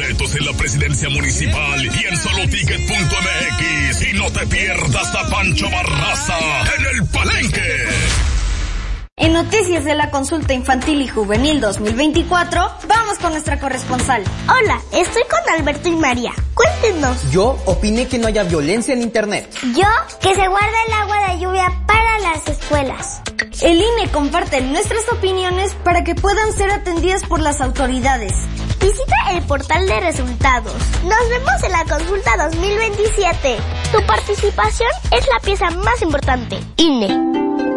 boletos en la presidencia municipal y en soloticket.mx. Y no te pierdas a Pancho Barraza en el Palenque. En noticias de la consulta infantil y juvenil 2024, vamos con nuestra corresponsal. Hola, estoy con Alberto y María. Cuéntenos. Yo opiné que no haya violencia en internet. Yo, que se guarde el agua de lluvia para las escuelas. El INE comparte nuestras opiniones para que puedan ser atendidas por las autoridades. Visita el portal de resultados. Nos vemos en la consulta 2027. Tu participación es la pieza más importante. INE.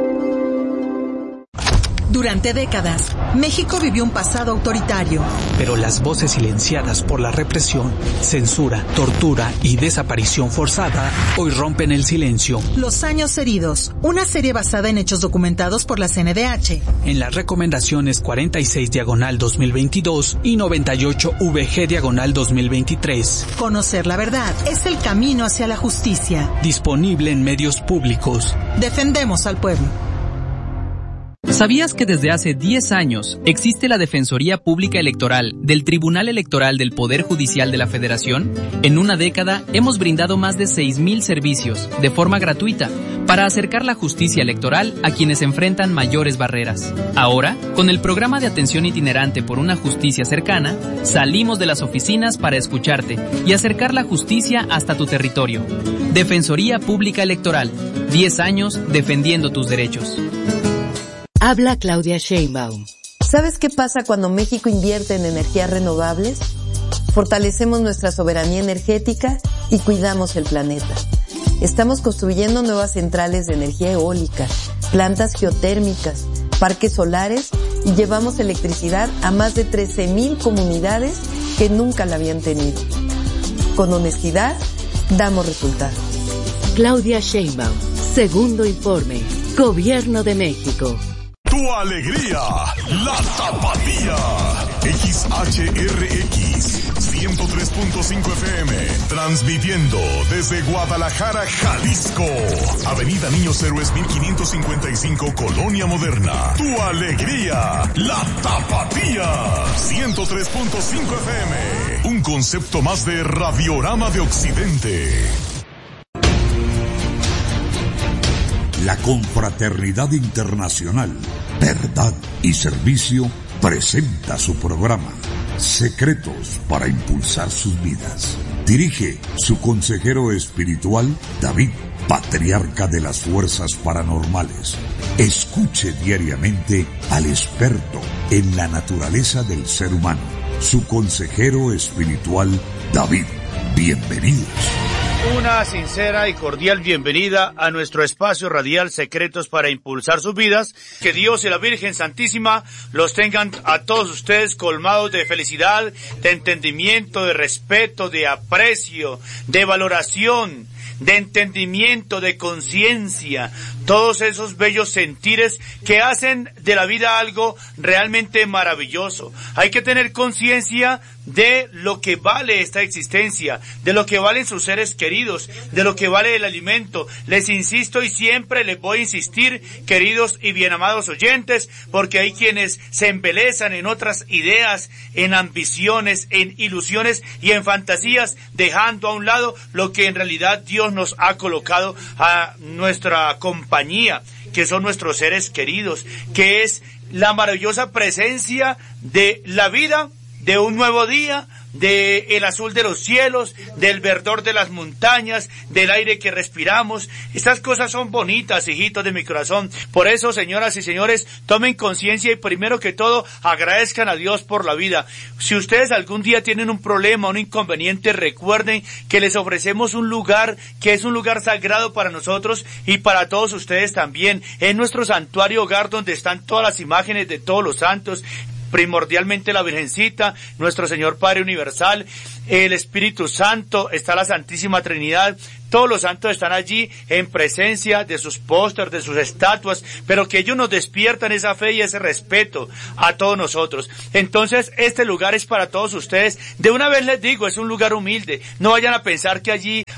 Durante décadas, México vivió un pasado autoritario. Pero las voces silenciadas por la represión, censura, tortura y desaparición forzada hoy rompen el silencio. Los años heridos, una serie basada en hechos documentados por la CNDH. En las recomendaciones 46/2022 y 98VG/2023. Conocer la verdad es el camino hacia la justicia. Disponible en medios públicos. Defendemos al pueblo. ¿Sabías que desde hace 10 años existe la Defensoría Pública Electoral del Tribunal Electoral del Poder Judicial de la Federación? En una década hemos brindado más de 6,000 servicios de forma gratuita para acercar la justicia electoral a quienes enfrentan mayores barreras. Ahora, con el programa de atención itinerante por una justicia cercana, salimos de las oficinas para escucharte y acercar la justicia hasta tu territorio. Defensoría Pública Electoral, 10 años defendiendo tus derechos. Habla Claudia Sheinbaum. ¿Sabes qué pasa cuando México invierte en energías renovables? Fortalecemos nuestra soberanía energética y cuidamos el planeta. Estamos construyendo nuevas centrales de energía eólica, plantas geotérmicas, parques solares y llevamos electricidad a más de 13,000 comunidades que nunca la habían tenido. Con honestidad, damos resultados. Claudia Sheinbaum, segundo informe, Gobierno de México. Tu alegría, la tapatía. XHRX 103.5 FM, transmitiendo desde Guadalajara, Jalisco. Avenida Niños Héroes 1555, Colonia Moderna. Tu alegría, la tapatía. 103.5 FM, un concepto más de Radiorama de Occidente. La Confraternidad Internacional, Verdad y Servicio presenta su programa Secretos para Impulsar Sus Vidas. Dirige su consejero espiritual, David, patriarca de las fuerzas paranormales. Escuche diariamente al experto en la naturaleza del ser humano, su consejero espiritual, David. Bienvenidos. Una sincera y cordial bienvenida a nuestro espacio radial Secretos para Impulsar Sus Vidas. Que Dios y la Virgen Santísima los tengan a todos ustedes colmados de felicidad, de entendimiento, de respeto, de aprecio, de valoración, de entendimiento, de conciencia, todos esos bellos sentires que hacen de la vida algo realmente maravilloso. Hay que tener conciencia de lo que vale esta existencia, de lo que valen sus seres queridos, de lo que vale el alimento. Les insisto y siempre les voy a insistir, queridos y bien amados oyentes, porque hay quienes se embelezan en otras ideas, en ambiciones, en ilusiones y en fantasías, dejando a un lado lo que en realidad Dios nos ha colocado a nuestra compañía, que son nuestros seres queridos, que es la maravillosa presencia de la vida, de un nuevo día, de el azul de los cielos, del verdor de las montañas, del aire que respiramos. Estas cosas son bonitas, hijitos de mi corazón. Por eso, señoras y señores, tomen conciencia y primero que todo agradezcan a Dios por la vida. Si ustedes algún día tienen un problema, un inconveniente, recuerden que les ofrecemos un lugar que es un lugar sagrado para nosotros y para todos ustedes también. Es nuestro santuario hogar donde están todas las imágenes de todos los santos, primordialmente la Virgencita, nuestro Señor Padre Universal, el Espíritu Santo, está la Santísima Trinidad. Todos los santos están allí en presencia de sus pósters, de sus estatuas, pero que ellos nos despiertan esa fe y ese respeto a todos nosotros. Entonces, este lugar es para todos ustedes. De una vez les digo, es un lugar humilde. No vayan a pensar que allí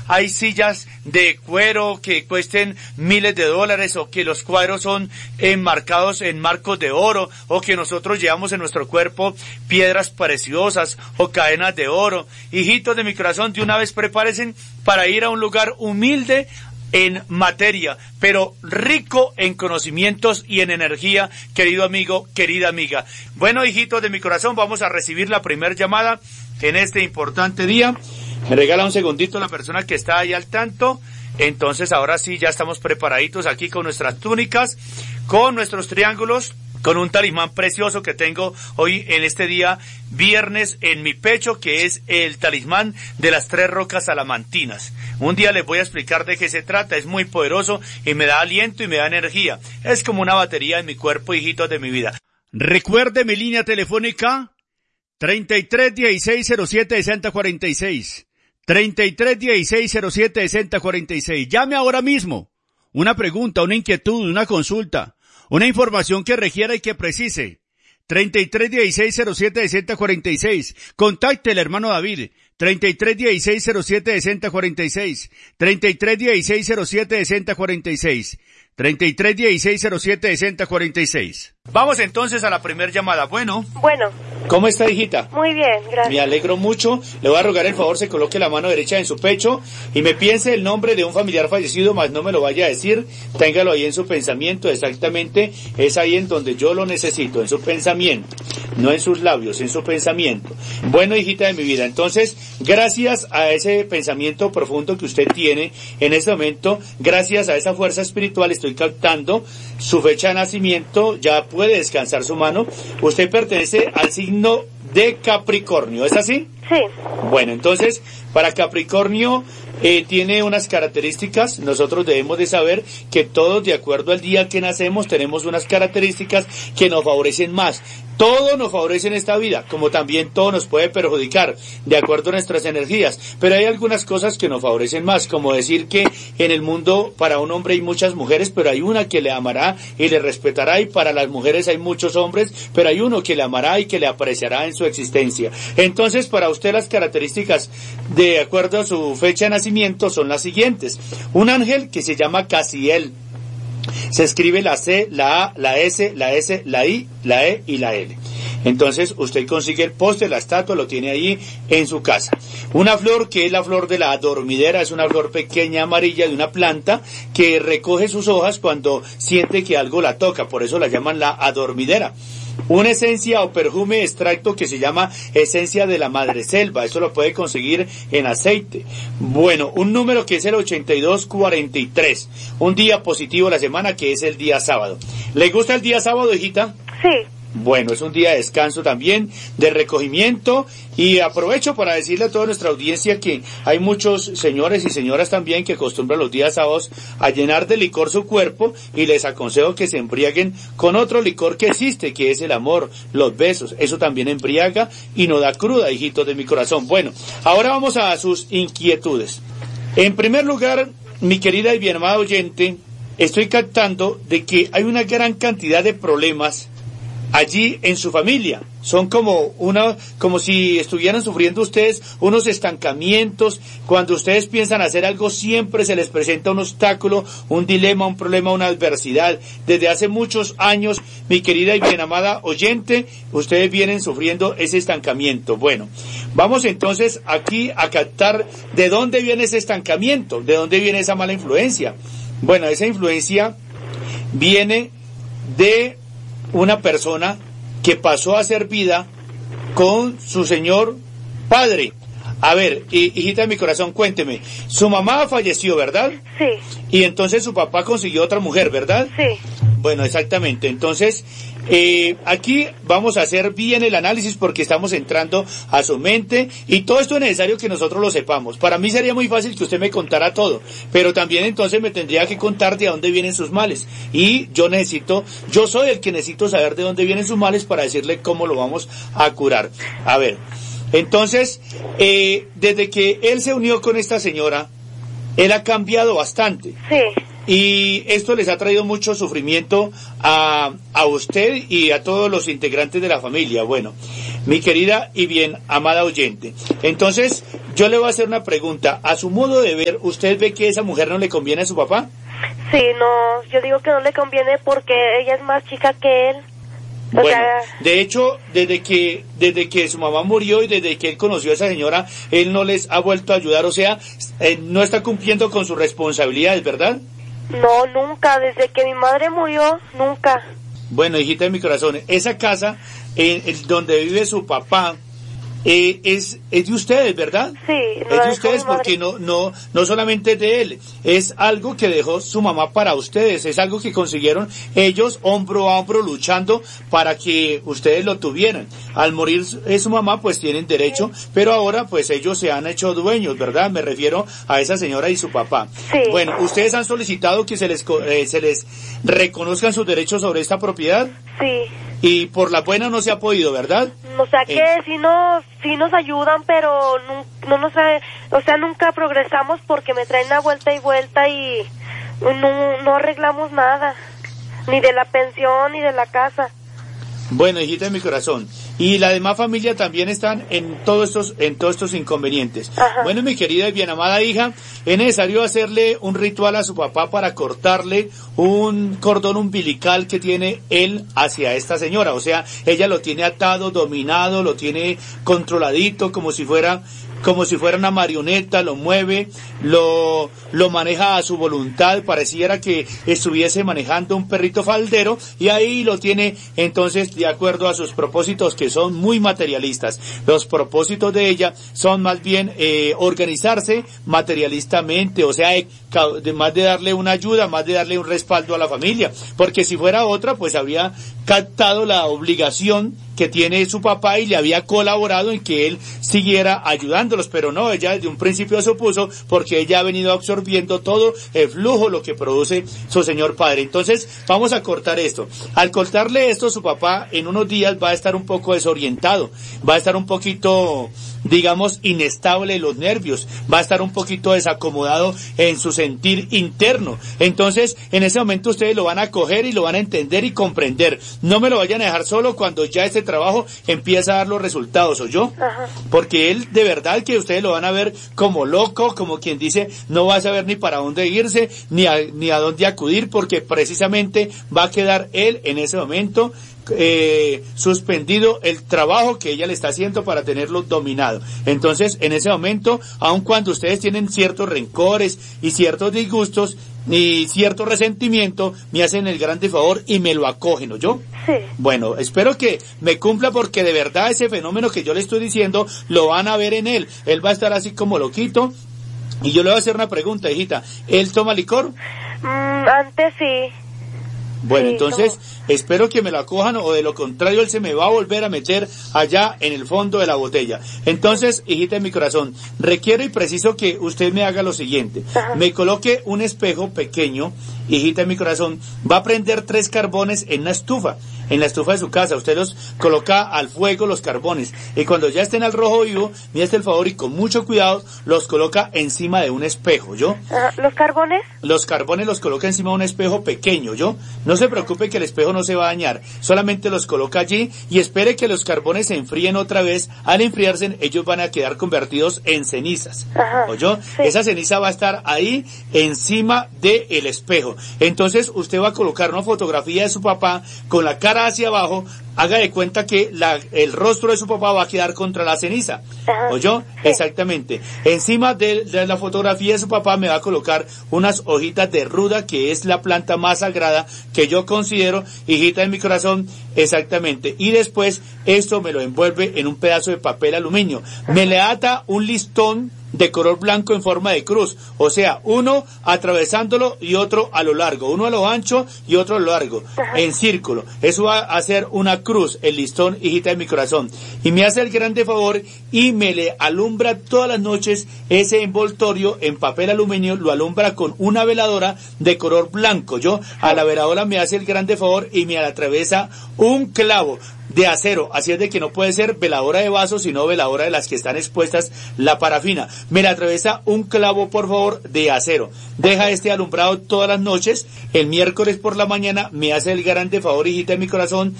hay sillas de cuero que cuesten miles de dólares, o que los cuadros son enmarcados en marcos de oro, o que nosotros llevamos en nuestro cuerpo piedras preciosas o cadenas de oro. Hijitos de mi corazón, de una vez prepárense para ir a un lugar humilde en materia, pero rico en conocimientos y en energía, querido amigo, querida amiga. Bueno, hijitos de mi corazón, vamos a recibir la primera llamada en este importante día. Me regala un segundito la persona que está ahí al tanto. Entonces, ahora sí, ya estamos preparaditos aquí con nuestras túnicas, con nuestros triángulos, con un talismán precioso que tengo hoy en este día viernes en mi pecho, que es el talismán de las 3 rocas salamantinas. Un día les voy a explicar de qué se trata. Es muy poderoso y me da aliento y me da energía. Es como una batería en mi cuerpo, hijitos de mi vida. Recuerde mi línea telefónica 3316076046. 3316076046. Llame ahora mismo. Una pregunta, una inquietud, una consulta, una información que requiera y que precise. 3316076046. Contacte el hermano David. 3316076046. 3316076046. 3316076046. Vamos entonces a la primera llamada. Bueno. ¿Cómo está, hijita? Muy bien, gracias. Me alegro mucho. Le voy a rogar el favor se coloque la mano derecha en su pecho y me piense el nombre de un familiar fallecido, más no me lo vaya a decir. Téngalo ahí en su pensamiento, exactamente. Es ahí en donde yo lo necesito, en su pensamiento. No en sus labios, en su pensamiento. Bueno, hijita de mi vida, entonces, gracias a ese pensamiento profundo que usted tiene en este momento, gracias a esa fuerza espiritual, estoy captando su fecha de nacimiento. Ya puede descansar su mano. Usted pertenece al signo de Capricornio, ¿es así? Sí. Bueno, entonces, para Capricornio tiene unas características. Nosotros debemos de saber que todos, de acuerdo al día que nacemos, tenemos unas características que nos favorecen más. Todo nos favorece en esta vida, como también todo nos puede perjudicar, de acuerdo a nuestras energías. Pero hay algunas cosas que nos favorecen más, como decir que en el mundo para un hombre hay muchas mujeres, pero hay una que le amará y le respetará, y para las mujeres hay muchos hombres, pero hay uno que le amará y que le apreciará en su existencia. Entonces, para usted las características, de acuerdo a su fecha de nacimiento, son las siguientes. Un ángel que se llama Casiel. Se escribe la C, la A, la S, la S, la I, la E y la L. Entonces usted consigue el póster, la estatua, lo tiene ahí en su casa. Una flor que es la flor de la adormidera, es una flor pequeña amarilla de una planta que recoge sus hojas cuando siente que algo la toca, por eso la llaman la adormidera. Una esencia o perfume extracto que se llama esencia de la madreselva. Esto lo puede conseguir en aceite. Bueno, un número que es el 8243. Un día positivo de la semana que es el día sábado. ¿Le gusta el día sábado, hijita? Sí. Bueno, es un día de descanso también, de recogimiento, y aprovecho para decirle a toda nuestra audiencia que hay muchos señores y señoras también que acostumbran los días sábados a llenar de licor su cuerpo, y les aconsejo que se embriaguen con otro licor que existe, que es el amor, los besos. Eso también embriaga y no da cruda, hijitos de mi corazón. Bueno, ahora vamos a sus inquietudes. En primer lugar, mi querida y bien amada oyente, estoy captando de que hay una gran cantidad de problemas allí en su familia. Son como si estuvieran sufriendo ustedes unos estancamientos. Cuando ustedes piensan hacer algo, siempre se les presenta un obstáculo, un dilema, un problema, una adversidad. Desde hace muchos años, mi querida y bien amada oyente, ustedes vienen sufriendo ese estancamiento. Bueno, vamos entonces aquí a captar de dónde viene ese estancamiento, de dónde viene esa mala influencia. Bueno, esa influencia viene de una persona que pasó a hacer vida con su señor padre. A ver, hijita de mi corazón, cuénteme. Su mamá falleció, ¿verdad? Sí. Y entonces su papá consiguió otra mujer, ¿verdad? Sí. Bueno, exactamente. Entonces, aquí vamos a hacer bien el análisis porque estamos entrando a su mente y todo esto es necesario que nosotros lo sepamos. Para mí sería muy fácil que usted me contara todo, pero también entonces me tendría que contar de dónde vienen sus males. Y yo soy el que necesito saber de dónde vienen sus males para decirle cómo lo vamos a curar. A ver, entonces, desde que él se unió con esta señora, él ha cambiado bastante. Sí. y esto les ha traído mucho sufrimiento a usted y a todos los integrantes de la familia. Bueno, mi querida y bien amada oyente, entonces yo le voy a hacer una pregunta. A su modo de ver, ¿usted ve que esa mujer no le conviene a su papá? Sí, no, yo digo que no le conviene porque ella es más chica que él. Bueno, de hecho, desde que su mamá murió y desde que él conoció a esa señora, él no les ha vuelto a ayudar, o sea, no está cumpliendo con sus responsabilidades, ¿verdad? No, nunca, desde que mi madre murió, nunca. Bueno, hijita de mi corazón, esa casa donde vive su papá, es de ustedes, ¿verdad? Sí, es de ustedes porque no solamente es de él, es algo que dejó su mamá para ustedes, es algo que consiguieron ellos hombro a hombro luchando para que ustedes lo tuvieran. Al morir su mamá pues tienen derecho, pero ahora pues ellos se han hecho dueños, ¿verdad? Me refiero a esa señora y su papá. Sí. Bueno, ¿ustedes han solicitado que se les reconozcan sus derechos sobre esta propiedad? Sí. Y por la buena no se ha podido, ¿verdad? O sea que sí nos ayudan, pero no nos, o sea, nunca progresamos porque me traen a vuelta y vuelta y no arreglamos nada, ni de la pensión ni de la casa. Bueno, hijita de mi corazón, y la demás familia también están en todos estos inconvenientes. Ajá. Bueno, mi querida y bien amada hija, es necesario hacerle un ritual a su papá para cortarle un cordón umbilical que tiene él hacia esta señora, o sea, ella lo tiene atado, dominado, lo tiene controladito como si fuera una marioneta, lo mueve, lo maneja a su voluntad, pareciera que estuviese manejando un perrito faldero, y ahí lo tiene entonces de acuerdo a sus propósitos, que son muy materialistas. Los propósitos de ella son más bien organizarse materialistamente, o sea, más de darle una ayuda, más de darle un respaldo a la familia, porque si fuera otra, pues habría captado la obligación que tiene su papá y le había colaborado en que él siguiera ayudándolos, pero no, ella desde un principio se opuso porque ella ha venido absorbiendo todo el flujo, lo que produce su señor padre. Entonces, vamos a cortar esto. Al cortarle esto, su papá en unos días va a estar un poco desorientado, va a estar un poquito, digamos, inestable en los nervios, va a estar un poquito desacomodado en su sentir interno. Entonces, en ese momento ustedes lo van a coger y lo van a entender y comprender. No me lo vayan a dejar solo cuando ya este trabajo empieza a dar los resultados, ¿oyó? Ajá. Porque él, de verdad que ustedes lo van a ver como loco, como quien dice, no va a saber ni para dónde irse, ni a dónde acudir, porque precisamente va a quedar él en ese momento suspendido el trabajo que ella le está haciendo para tenerlo dominado. Entonces, en ese momento, aun cuando ustedes tienen ciertos rencores y ciertos disgustos y cierto resentimiento, me hacen el grande favor y me lo acogen, ¿oyó? Sí. Bueno, espero que me cumpla, porque de verdad ese fenómeno que yo le estoy diciendo lo van a ver en él. Él va a estar así como loquito. Y yo le voy a hacer una pregunta, hijita. ¿Él toma licor? Antes sí. Bueno, sí, entonces espero que me lo acojan, o de lo contrario él se me va a volver a meter allá en el fondo de la botella. Entonces, hijita de mi corazón, requiero y preciso que usted me haga lo siguiente. Ajá. Me coloque un espejo pequeño, hijita de mi corazón, va a prender 3 carbones en la estufa de su casa. Usted los coloca al fuego, los carbones, y cuando ya estén al rojo vivo, me hace el favor y con mucho cuidado los coloca encima de un espejo, ¿yo? ¿Los carbones? Los carbones los coloca encima de un espejo pequeño, ¿yo? No se preocupe que el espejo no se va a dañar, solamente los coloca allí y espere que los carbones se enfríen otra vez. Al enfriarse, ellos van a quedar convertidos en cenizas, ¿oyó? Sí. Esa ceniza va a estar ahí encima del espejo. Entonces usted va a colocar una fotografía de su papá con la cara hacia abajo. Haga de cuenta que el rostro de su papá va a quedar contra la ceniza, ¿oyó? Sí. Exactamente. Encima de la fotografía de su papá me va a colocar unas hojitas de ruda, que es la planta más sagrada que yo considero, hijita de mi corazón, exactamente. Y después esto me lo envuelve en un pedazo de papel aluminio. Me le ata un listón de color blanco en forma de cruz, o sea, uno atravesándolo y otro a lo largo, uno a lo ancho y otro a lo largo, en círculo. Eso va a hacer una cruz, el listón, hijita de mi corazón. Y me hace el grande favor y me le alumbra todas las noches ese envoltorio en papel aluminio, lo alumbra con una veladora de color blanco. Yo a la veladora me hace el grande favor y me atraviesa un clavo. de acero, así es de que no puede ser veladora de vasos, sino veladora de las que están expuestas la parafina. Me la atraviesa un clavo, por favor, de acero. Deja este alumbrado todas las noches. El miércoles por la mañana me hace el grande favor, hijita de mi corazón,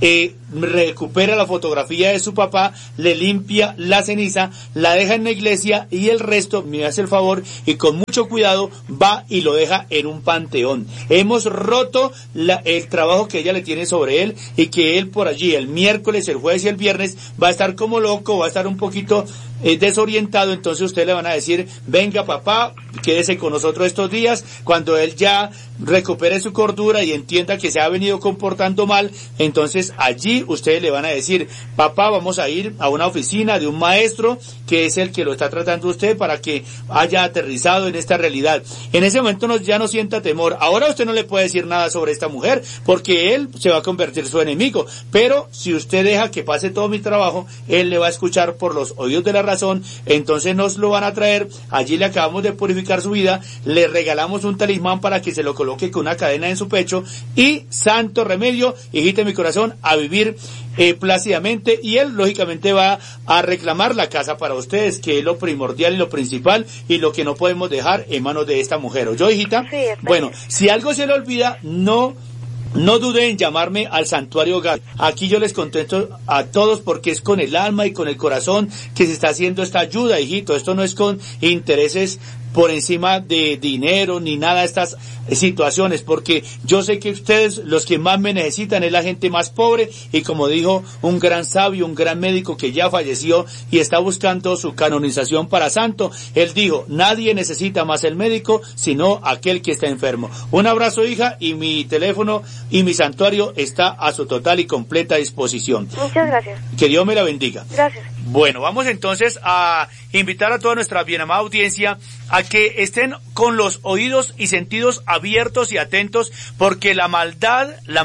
recupera la fotografía de su papá, le limpia la ceniza, la deja en la iglesia y el resto me hace el favor y con mucho cuidado va y lo deja en un panteón. Hemos roto el trabajo que ella le tiene sobre él y que él por allí el miércoles, el jueves y el viernes va a estar como loco, va a estar un poquito desorientado. Entonces usted le van a decir, venga papá, quédese con nosotros estos días. Cuando él ya recupere su cordura y entienda que se ha venido comportando mal, entonces allí ustedes le van a decir, papá, vamos a ir a una oficina de un maestro que es el que lo está tratando usted para que haya aterrizado en esta realidad. En ese momento ya no sienta temor. Ahora usted no le puede decir nada sobre esta mujer porque él se va a convertir en su enemigo, pero si usted deja que pase todo mi trabajo, él le va a escuchar por los oídos de la razón. Entonces nos lo van a traer, allí le acabamos de purificar su vida, le regalamos un talismán para que se lo coloque con una cadena en su pecho y santo remedio, hijita de mi corazón, a vivir plácidamente, y él lógicamente va a reclamar la casa para ustedes, que es lo primordial y lo principal y lo que no podemos dejar en manos de esta mujer. ¿Oyó, hijita? Sí, bueno, si algo se le olvida, no duden en llamarme al Santuario Hogar. Aquí yo les contesto a todos porque es con el alma y con el corazón que se está haciendo esta ayuda, hijito. Esto no es con intereses por encima de dinero ni nada de estas situaciones, porque yo sé que ustedes, los que más me necesitan, es la gente más pobre, y como dijo un gran sabio, un gran médico que ya falleció y está buscando su canonización para santo, él dijo, nadie necesita más el médico sino aquel que está enfermo. Un abrazo, hija, y mi teléfono y mi santuario está a su total y completa disposición. Muchas gracias. Que Dios me la bendiga. Gracias. Bueno, vamos entonces a invitar a toda nuestra bien amada audiencia a que estén con los oídos y sentidos abiertos y atentos, porque la maldad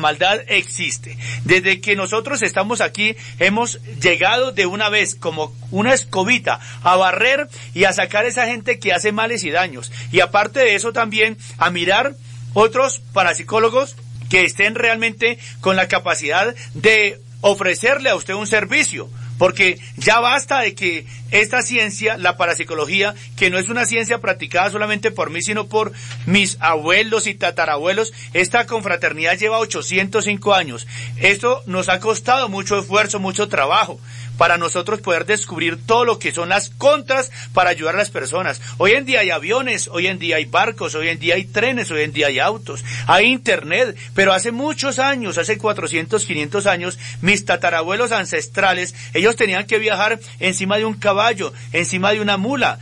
existe. Desde que nosotros estamos aquí, hemos llegado de una vez como una escobita a barrer y a sacar a esa gente que hace males y daños. Y aparte de eso también a mirar otros parapsicólogos que estén realmente con la capacidad de ofrecerle a usted un servicio. Porque ya basta de que esta ciencia, la parapsicología, que no es una ciencia practicada solamente por mí, sino por mis abuelos y tatarabuelos, esta confraternidad lleva 805 años. Esto nos ha costado mucho esfuerzo, mucho trabajo, para nosotros poder descubrir todo lo que son las contras para ayudar a las personas. Hoy en día hay aviones, hoy en día hay barcos, hoy en día hay trenes, hoy en día hay autos, hay internet, pero hace muchos años, hace 400, 500 años, mis tatarabuelos ancestrales, ellos tenían que viajar encima de un caballo, encima de una mula,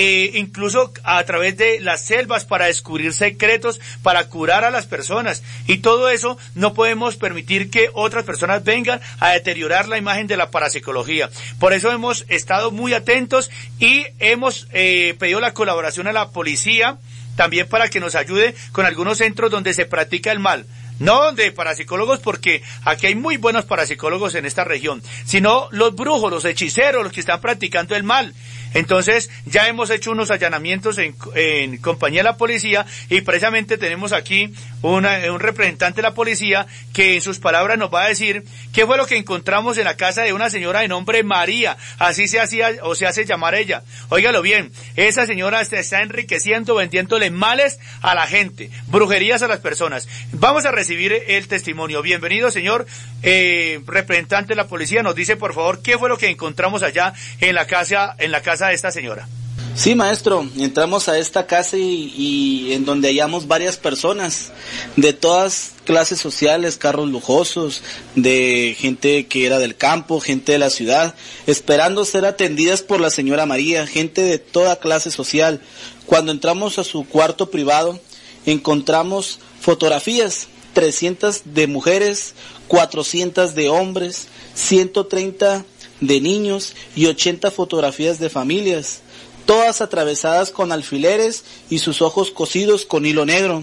incluso a través de las selvas para descubrir secretos, para curar a las personas, y todo eso no podemos permitir que otras personas vengan a deteriorar la imagen de la parapsicología. Por eso hemos estado muy atentos y hemos pedido la colaboración a la policía también para que nos ayude con algunos centros donde se practica el mal. No de parapsicólogos, porque aquí hay muy buenos parapsicólogos en esta región, sino los brujos, los hechiceros, los que están practicando el mal. Entonces ya hemos hecho unos allanamientos en compañía de la policía, y precisamente tenemos aquí un representante de la policía que en sus palabras nos va a decir qué fue lo que encontramos en la casa de una señora de nombre María, así se hacía o se hace llamar ella. Óigalo bien, esa señora se está enriqueciendo vendiéndole males a la gente, brujerías a las personas. Vamos a recibir el testimonio. Bienvenido, señor representante de la policía. Nos dice, por favor, qué fue lo que encontramos allá en la casa de esta señora. Sí, maestro, entramos a esta casa y en donde hallamos varias personas de todas clases sociales, carros lujosos, de gente que era del campo, gente de la ciudad, esperando ser atendidas por la señora María, gente de toda clase social. Cuando entramos a su cuarto privado, encontramos fotografías, 300 de mujeres, 400 de hombres, 130 de niños y 80 fotografías de familias, todas atravesadas con alfileres y sus ojos cosidos con hilo negro,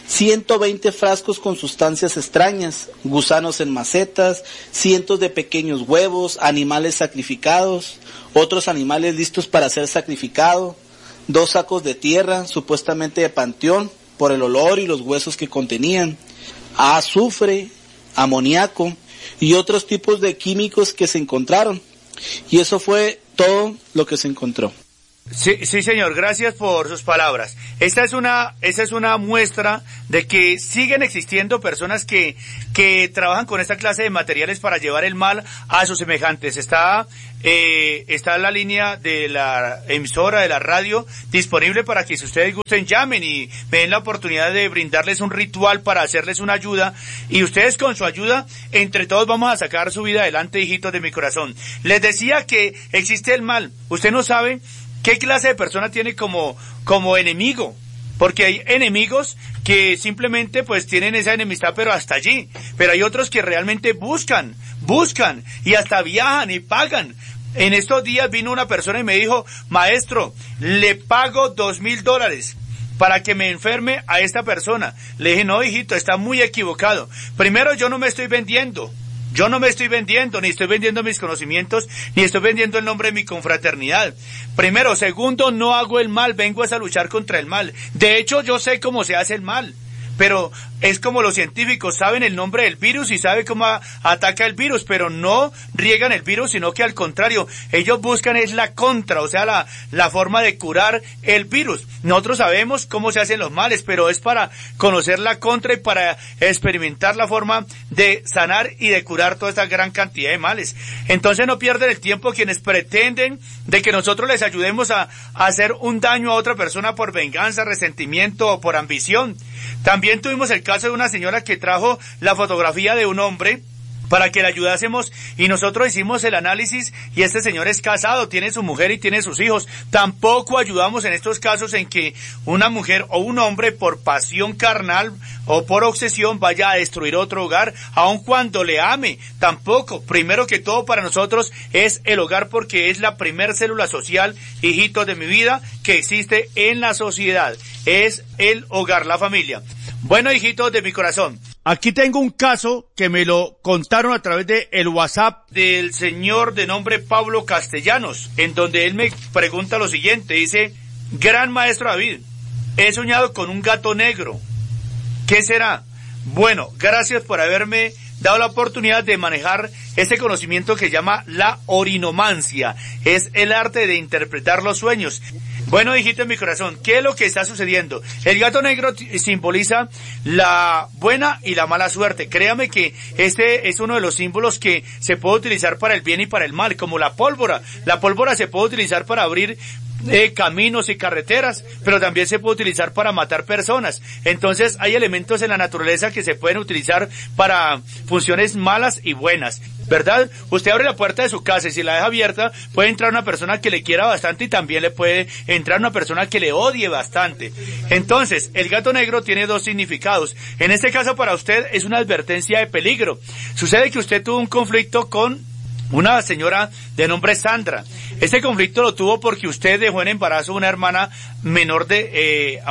120 frascos con sustancias extrañas, gusanos en macetas, cientos de pequeños huevos, animales sacrificados, otros animales listos para ser sacrificados, 2 sacos de tierra, supuestamente de panteón, por el olor y los huesos que contenían, azufre, amoníaco y otros tipos de químicos que se encontraron. Y eso fue todo lo que se encontró. Sí, señor, gracias por sus palabras. Esta es una muestra de que siguen existiendo personas que trabajan con esta clase de materiales para llevar el mal a sus semejantes. Está la línea de la emisora de la radio disponible para que si ustedes gusten llamen y me den la oportunidad de brindarles un ritual para hacerles una ayuda, y ustedes con su ayuda, entre todos vamos a sacar su vida adelante, hijitos de mi corazón. Les decía que existe el mal. Usted no sabe ¿qué clase de persona tiene como enemigo? Porque hay enemigos que simplemente pues tienen esa enemistad pero hasta allí. Pero hay otros que realmente buscan y hasta viajan y pagan. En estos días vino una persona y me dijo, maestro, le pago $2,000 para que me enferme a esta persona. Le dije, no, hijito, está muy equivocado. Primero, yo no me estoy vendiendo, ni estoy vendiendo mis conocimientos, ni estoy vendiendo el nombre de mi confraternidad. Primero. Segundo, no hago el mal, vengo a luchar contra el mal. De hecho, yo sé cómo se hace el mal, pero es como los científicos saben el nombre del virus y saben cómo ataca el virus, pero no riegan el virus, sino que al contrario, ellos buscan es la contra, o sea, la forma de curar el virus. Nosotros sabemos cómo se hacen los males, pero es para conocer la contra y para experimentar la forma de sanar y de curar toda esta gran cantidad de males. Entonces no pierden el tiempo quienes pretenden de que nosotros les ayudemos a hacer un daño a otra persona por venganza, resentimiento o por ambición. También tuvimos el caso de una señora que trajo la fotografía de un hombre para que le ayudásemos y nosotros hicimos el análisis y este señor es casado, tiene su mujer y tiene sus hijos. Tampoco ayudamos en estos casos en que una mujer o un hombre por pasión carnal o por obsesión vaya a destruir otro hogar, aun cuando le ame. Tampoco. Primero que todo para nosotros es el hogar porque es la primer célula social, hijitos de mi vida, que existe en la sociedad. Es el hogar, la familia. Bueno, hijitos de mi corazón, aquí tengo un caso que me lo contaron a través de el WhatsApp del señor de nombre Pablo Castellanos, en donde él me pregunta lo siguiente, dice, gran maestro David, he soñado con un gato negro, ¿qué será? Bueno, gracias por haberme dado la oportunidad de manejar ese conocimiento que llama la orinomancia, es el arte de interpretar los sueños. Bueno, hijito en mi corazón, ¿qué es lo que está sucediendo? El gato negro simboliza la buena y la mala suerte. Créame que este es uno de los símbolos que se puede utilizar para el bien y para el mal, como la pólvora. La pólvora se puede utilizar para abrir caminos y carreteras, pero también se puede utilizar para matar personas. Entonces hay elementos en la naturaleza que se pueden utilizar para funciones malas y buenas, ¿verdad? Usted abre la puerta de su casa y si la deja abierta puede entrar una persona que le quiera bastante y también le puede entrar una persona que le odie bastante. Entonces el gato negro tiene dos significados. En este caso para usted es una advertencia de peligro. Sucede que usted tuvo un conflicto con una señora de nombre Sandra. Este conflicto lo tuvo porque usted dejó en embarazo a una hermana menor de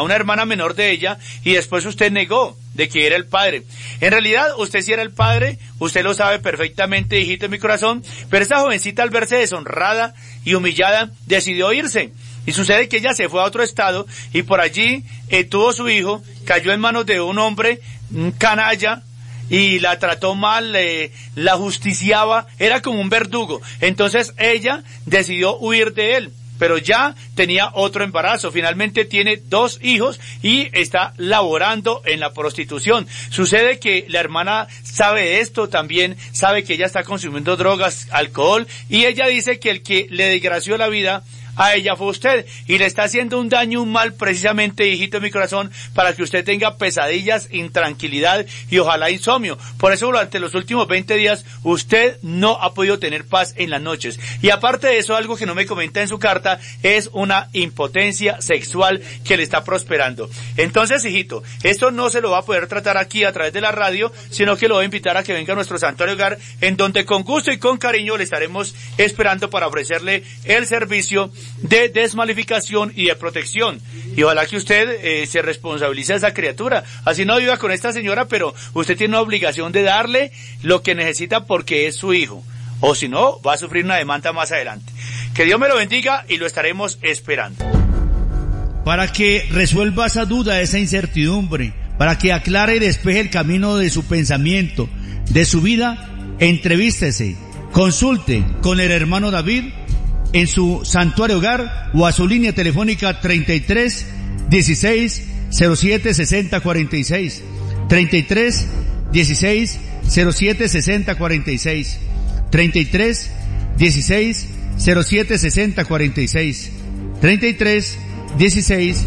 ella y después usted negó de que era el padre. En realidad usted sí era el padre, usted lo sabe perfectamente, hijito de mi corazón, pero esa jovencita al verse deshonrada y humillada decidió irse. Y sucede que ella se fue a otro estado y por allí tuvo su hijo, cayó en manos de un hombre, un canalla, y la trató mal, la justiciaba, era como un verdugo. Entonces ella decidió huir de él, pero ya tenía otro embarazo. Finalmente tiene 2 hijos y está laborando en la prostitución. Sucede que la hermana sabe de esto, también sabe que ella está consumiendo drogas, alcohol, y ella dice que el que le desgració la vida a ella fue usted, y le está haciendo un daño, un mal, precisamente, hijito de mi corazón, para que usted tenga pesadillas, intranquilidad y ojalá insomnio. Por eso durante los últimos 20 días usted no ha podido tener paz en las noches. Y aparte de eso, algo que no me comenta en su carta, es una impotencia sexual que le está prosperando. Entonces, hijito, esto no se lo va a poder tratar aquí a través de la radio, sino que lo voy a invitar a que venga a nuestro santuario hogar, en donde con gusto y con cariño le estaremos esperando para ofrecerle el servicio de desmalificación y de protección. Y ojalá que usted se responsabilice de esa criatura. Así no viva con esta señora, pero usted tiene una obligación de darle lo que necesita porque es su hijo. O si no, va a sufrir una demanda más adelante. Que Dios me lo bendiga y lo estaremos esperando. Para que resuelva esa duda, esa incertidumbre, para que aclare y despeje el camino de su pensamiento, de su vida, Entrevístese, consulte con el hermano David en su santuario hogar o a su línea telefónica 33 16 07 60 46. 33 16 07 60 46. 33 16 07 60 46. 33 16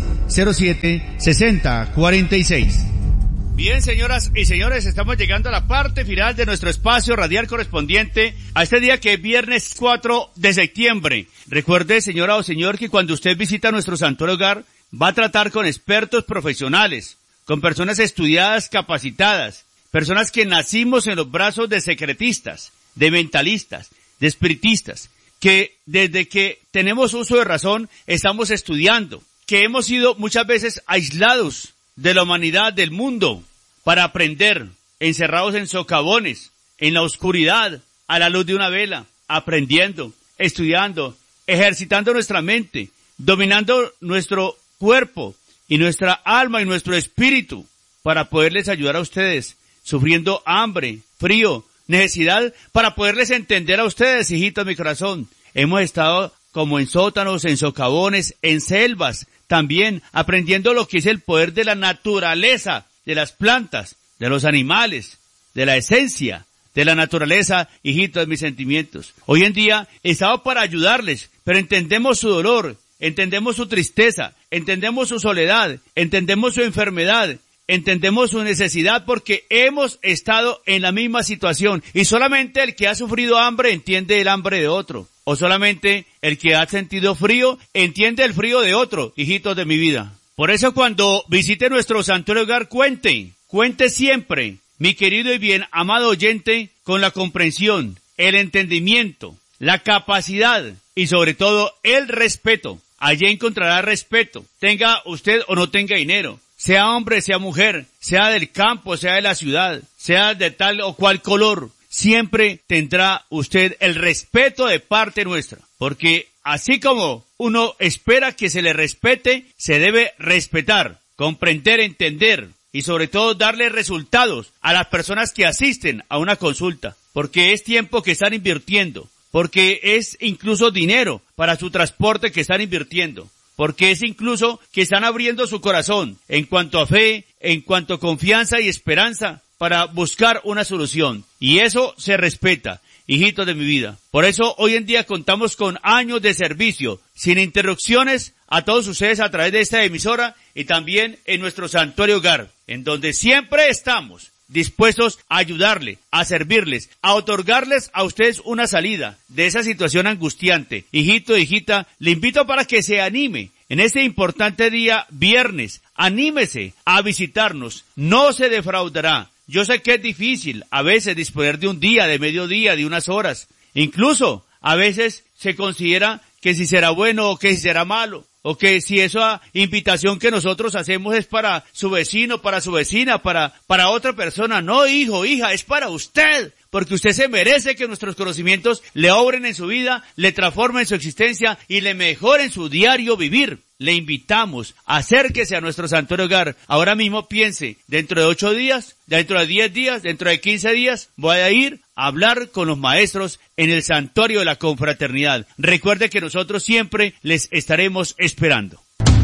07 60 46. Bien, señoras y señores, estamos llegando a la parte final de nuestro espacio radial correspondiente a este día que es viernes 4 de septiembre. Recuerde, señora o señor, que cuando usted visita nuestro santuario hogar, va a tratar con expertos profesionales, con personas estudiadas, capacitadas, personas que nacimos en los brazos de secretistas, de mentalistas, de espiritistas, que desde que tenemos uso de razón estamos estudiando, que hemos sido muchas veces aislados de la humanidad, del mundo, para aprender, encerrados en socavones, en la oscuridad, a la luz de una vela, aprendiendo, estudiando, ejercitando nuestra mente, dominando nuestro cuerpo y nuestra alma y nuestro espíritu, para poderles ayudar a ustedes, sufriendo hambre, frío, necesidad, para poderles entender a ustedes, hijitos de mi corazón. Hemos estado como en sótanos, en socavones, en selvas, también aprendiendo lo que es el poder de la naturaleza, de las plantas, de los animales, de la esencia de la naturaleza, hijitos de mis sentimientos. Hoy en día estamos para ayudarles, pero entendemos su dolor, entendemos su tristeza, entendemos su soledad, entendemos su enfermedad, entendemos su necesidad porque hemos estado en la misma situación y solamente el que ha sufrido hambre entiende el hambre de otro. O solamente el que ha sentido frío entiende el frío de otro, hijitos de mi vida. Por eso cuando visite nuestro santuario hogar, cuente siempre, mi querido y bien amado oyente, con la comprensión, el entendimiento, la capacidad y sobre todo el respeto. Allí encontrará respeto, tenga usted o no tenga dinero, sea hombre, sea mujer, sea del campo, sea de la ciudad, sea de tal o cual color. Siempre tendrá usted el respeto de parte nuestra, porque así como uno espera que se le respete, se debe respetar, comprender, entender y sobre todo darle resultados a las personas que asisten a una consulta, porque es tiempo que están invirtiendo, porque es incluso dinero para su transporte que están invirtiendo, porque es incluso que están abriendo su corazón en cuanto a fe, en cuanto a confianza y esperanza, para buscar una solución. Y eso se respeta, hijitos de mi vida. Por eso hoy en día contamos con años de servicio, sin interrupciones, a todos ustedes a través de esta emisora y también en nuestro santuario hogar, en donde siempre estamos dispuestos a ayudarle, a servirles, a otorgarles a ustedes una salida de esa situación angustiante. Hijito, hijita, le invito para que se anime en este importante día viernes. Anímese a visitarnos, no se defraudará. Yo sé que es difícil a veces disponer de un día, de mediodía, de unas horas. Incluso a veces se considera que si será bueno o que si será malo, o que si esa invitación que nosotros hacemos es para su vecino, para su vecina, para otra persona. No, hijo, hija, es para usted, porque usted se merece que nuestros conocimientos le obren en su vida, le transformen su existencia y le mejoren su diario vivir. Le invitamos, acérquese a nuestro santuario hogar. Ahora mismo piense, dentro de 8 días, dentro de 10 días, dentro de 15 días, voy a ir a hablar con los maestros en el santuario de la confraternidad. Recuerde que nosotros siempre les estaremos esperando.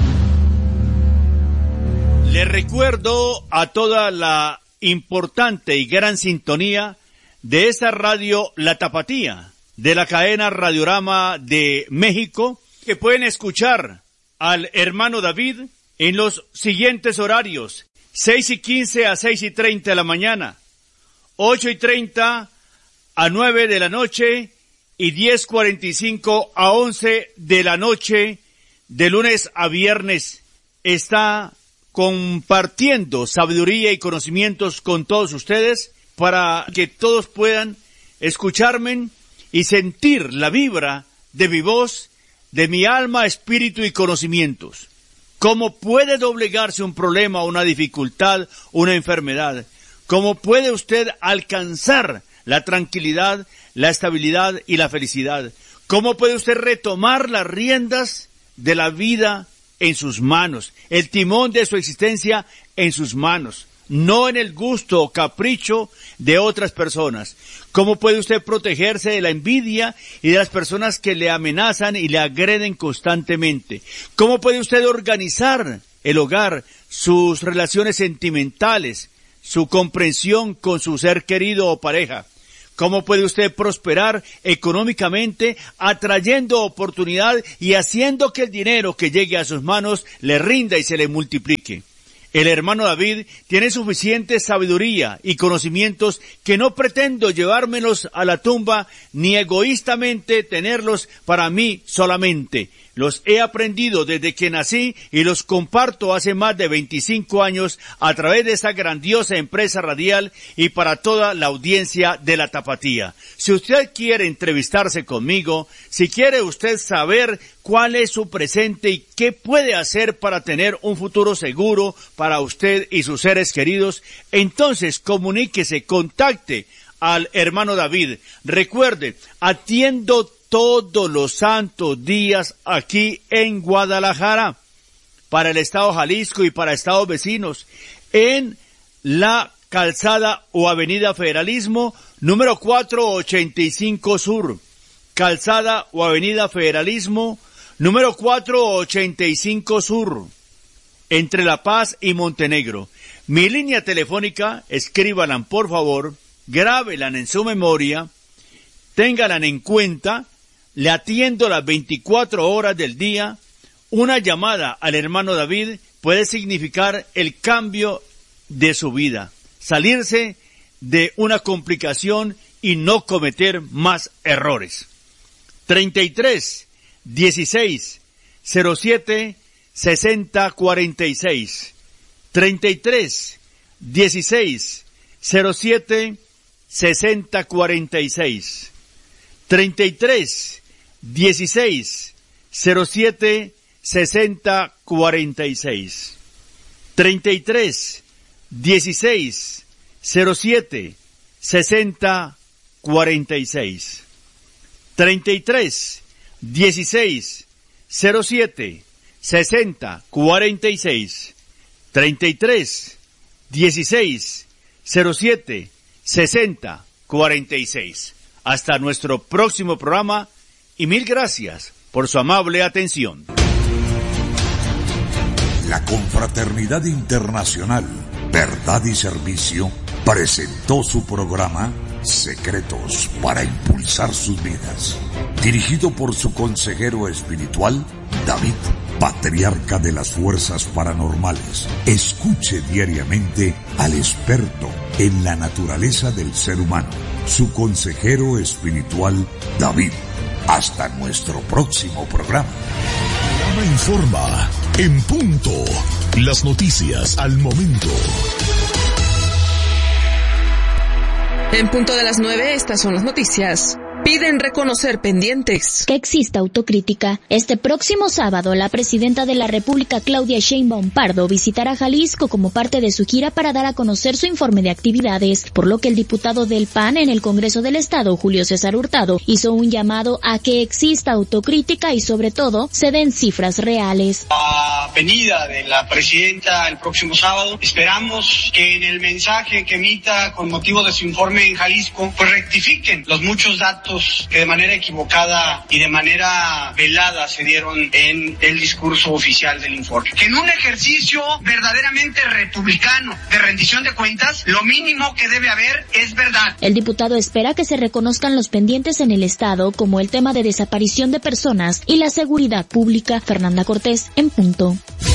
Les recuerdo a toda la importante y gran sintonía de esta radio La Tapatía, de la cadena Radiorama de México, que pueden escuchar al hermano David en los siguientes horarios: 6:15 a 6:30 de la mañana, 8:30 a 9 de la noche y 10:45 a 11 de la noche, de lunes a viernes. Está compartiendo sabiduría y conocimientos con todos ustedes para que todos puedan escucharme y sentir la vibra de mi voz, de mi alma, espíritu y conocimientos. ¿Cómo puede doblegarse un problema, una dificultad, una enfermedad? ¿Cómo puede usted alcanzar la tranquilidad, la estabilidad y la felicidad? ¿Cómo puede usted retomar las riendas de la vida en sus manos, el timón de su existencia en sus manos? no en el gusto o capricho de otras personas. ¿Cómo puede usted protegerse de la envidia y de las personas que le amenazan y le agreden constantemente? ¿Cómo puede usted organizar el hogar, sus relaciones sentimentales, su comprensión con su ser querido o pareja? ¿Cómo puede usted prosperar económicamente, atrayendo oportunidad y haciendo que el dinero que llegue a sus manos le rinda y se le multiplique? El hermano David tiene suficiente sabiduría y conocimientos que no pretendo llevármelos a la tumba ni egoístamente tenerlos para mí solamente. Los he aprendido desde que nací y los comparto hace más de 25 años a través de esta grandiosa empresa radial y para toda la audiencia de la Tapatía. Si usted quiere entrevistarse conmigo, si quiere usted saber cuál es su presente y qué puede hacer para tener un futuro seguro para usted y sus seres queridos, entonces comuníquese, contacte al hermano David. Recuerde, atiendo todos los santos días aquí en Guadalajara, para el estado Jalisco y para estados vecinos, en la calzada o avenida Federalismo, número 485 Sur. Calzada o avenida Federalismo, número 485 Sur, entre La Paz y Montenegro. Mi línea telefónica, escríbanla por favor, grábelan en su memoria, ténganla en cuenta. Le atiendo las 24 horas del día. Una llamada al hermano David puede significar el cambio de su vida, salirse de una complicación y no cometer más errores. 33 16 07 60 46. 33 16 07 60 46. 33 16 07 60 46. 33 16 07 60 46. 33 16 07 60 46. 33 16 07 60 46. Hasta nuestro próximo programa y mil gracias por su amable atención. La Confraternidad Internacional Verdad y Servicio presentó su programa Secretos para Impulsar Sus Vidas, dirigido por su consejero espiritual, David, patriarca de las fuerzas paranormales. Escuche diariamente al experto en la naturaleza del ser humano, su consejero espiritual, David. Hasta nuestro próximo programa. Programa Informa, en punto. Las noticias al momento. En punto de las 9, estas son las noticias. Piden reconocer pendientes. Que exista autocrítica. Este próximo sábado, la presidenta de la República, Claudia Sheinbaum Pardo, visitará Jalisco como parte de su gira para dar a conocer su informe de actividades, por lo que el diputado del PAN en el Congreso del Estado, Julio César Hurtado, hizo un llamado a que exista autocrítica y, sobre todo, se den cifras reales. La venida de la presidenta el próximo sábado, esperamos que en el mensaje que emita con motivo de su informe en Jalisco, pues rectifiquen los muchos datos que de manera equivocada y de manera velada se dieron en el discurso oficial del informe. Que en un ejercicio verdaderamente republicano de rendición de cuentas, lo mínimo que debe haber es verdad. El diputado espera que se reconozcan los pendientes en el Estado, como el tema de desaparición de personas y la seguridad pública. Fernanda Cortés, en punto.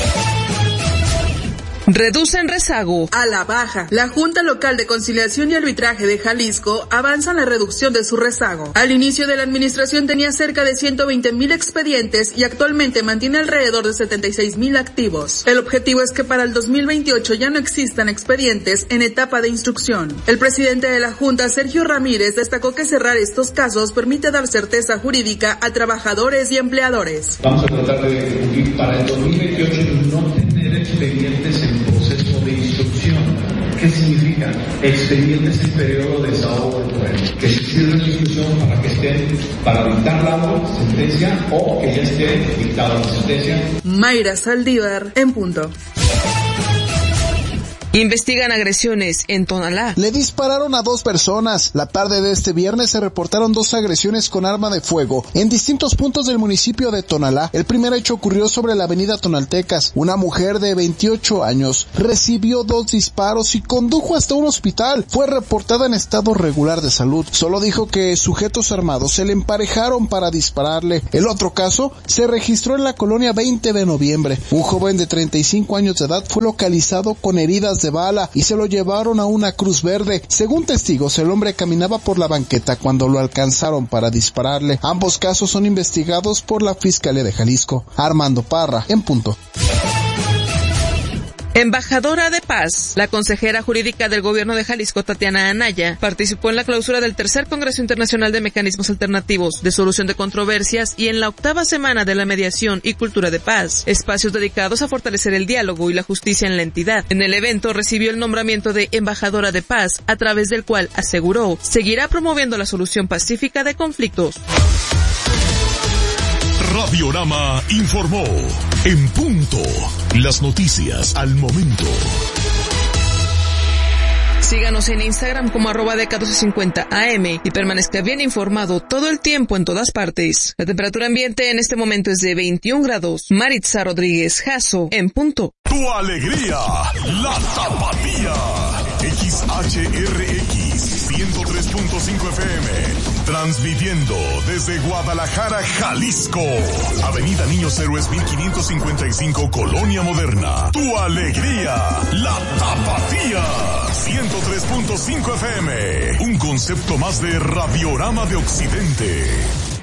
Reducen rezago. A la baja. La Junta Local de Conciliación y Arbitraje de Jalisco avanza en la reducción de su rezago. Al inicio de la administración tenía cerca de 120,000 expedientes y actualmente mantiene alrededor de 76,000 activos. El objetivo es que para el 2028 ya no existan expedientes en etapa de instrucción. El presidente de la Junta, Sergio Ramírez, destacó que cerrar estos casos permite dar certeza jurídica a trabajadores y empleadores. Vamos a tratar de cumplir para el 2028 no tener expedientes en proceso de instrucción. ¿Qué significa? Expedientes en periodo de desahogo del poder. Que se cierre la instrucción para que estén, para dictar la sentencia o que ya esté dictada la sentencia. Mayra Saldívar, en punto. Investigan agresiones en Tonalá. Le dispararon a 2 personas. La tarde de este viernes se reportaron 2 agresiones con arma de fuego en distintos puntos del municipio de Tonalá. El primer hecho ocurrió sobre la avenida Tonaltecas. Una mujer de 28 años recibió 2 disparos y condujo hasta un hospital. Fue reportada en estado regular de salud. Solo dijo que sujetos armados se le emparejaron para dispararle. El otro caso se registró en la colonia 20 de noviembre. Un joven de 35 años de edad fue localizado con heridas de bala y se lo llevaron a una Cruz Verde. Según testigos, el hombre caminaba por la banqueta cuando lo alcanzaron para dispararle. Ambos casos son investigados por la Fiscalía de Jalisco. Armando Parra, en punto. Embajadora de Paz. La consejera jurídica del gobierno de Jalisco, Tatiana Anaya, participó en la clausura del tercer Congreso Internacional de Mecanismos Alternativos de Solución de Controversias y en la 8ª semana de la mediación y cultura de paz, espacios dedicados a fortalecer el diálogo y la justicia en la entidad. En el evento recibió el nombramiento de Embajadora de Paz, a través del cual aseguró seguirá promoviendo la solución pacífica de conflictos. Radiorama informó. En punto. Las noticias al momento. Síganos en Instagram como @DK1250AM y permanezca bien informado todo el tiempo en todas partes. La temperatura ambiente en este momento es de 21 grados. Maritza Rodríguez Jasso, en punto. Tu alegría, la tapatía. XHRX 103.5 FM. Transmitiendo desde Guadalajara, Jalisco. Avenida Niños Héroes 1555, Colonia Moderna. Tu alegría, la tapatía. 103.5 FM. Un concepto más de Radiorama de Occidente.